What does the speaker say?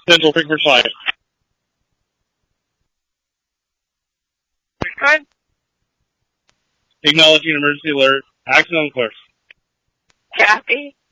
Central Frequency 5. Good. Acknowledging emergency alert. Action on course. Copy.